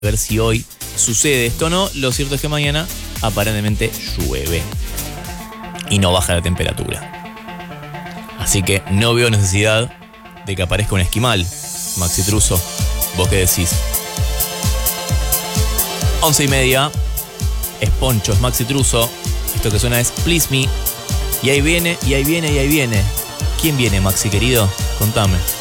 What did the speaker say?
ver si hoy sucede esto o no. Lo cierto es que mañana aparentemente llueve y no baja la temperatura. Así que no veo necesidad de que aparezca un esquimal. Maxi Truso, ¿vos qué decís? 11:30. Es Poncho, es Maxi Truso. Esto que suena es Please Me. Y ahí viene, y ahí viene, y ahí viene. ¿Quién viene, Maxi querido? Contame.